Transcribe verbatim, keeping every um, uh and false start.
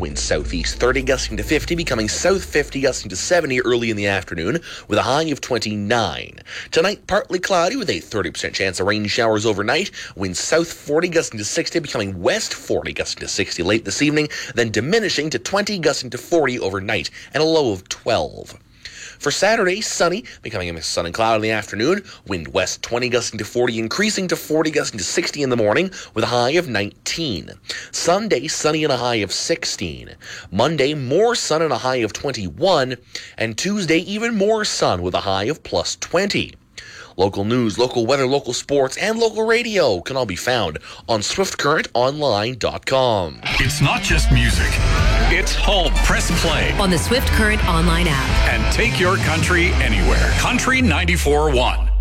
Winds southeast thirty, gusting to fifty, becoming south fifty, gusting to seventy early in the afternoon, with a high of twenty-nine. Tonight, partly cloudy with a thirty percent chance of rain showers overnight. Winds south forty, gusting to sixty, becoming west forty, gusting to sixty late this evening, then diminishing to twenty, gusting to forty overnight, and a low of twelve. For Saturday, sunny, becoming a mix of sun and cloud in the afternoon. Wind west twenty, gusting to forty, increasing to forty, gusting to sixty in the morning, with a high of nineteen. Sunday, sunny and a high of sixteen. Monday, more sun and a high of twenty-one. And Tuesday, even more sun with a high of plus twenty. Local news, local weather, local sports, and local radio can all be found on swift current online dot com. It's not just music. It's home. Press play on the Swift Current online app. And take your country anywhere. Country ninety-four point one.